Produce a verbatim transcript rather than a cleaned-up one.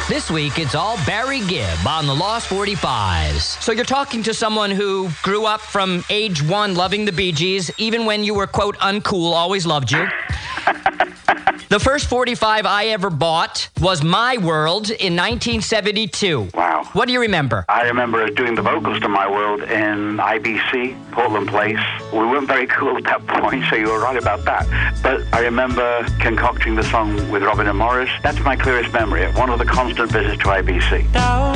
This week, it's all Barry Gibb on the Lost forty-fives. So you're talking to someone who grew up from age one loving the Bee Gees, even when you were, quote, uncool, always loved you. The first forty-five I ever bought was My World in nineteen seventy-two. Wow. What do you remember? I remember doing the vocals to My World in I B C, Portland Place. We weren't very cool at that point, so you were right about that. But I remember concocting the song with Robin and Morris. That's my clearest memory. One of the constant visits to I B C.